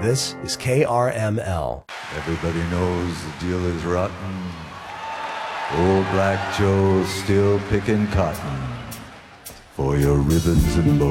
This is KRML. Everybody knows the deal is rotten. Old Black Joe's still picking cotton for your ribbons and bows.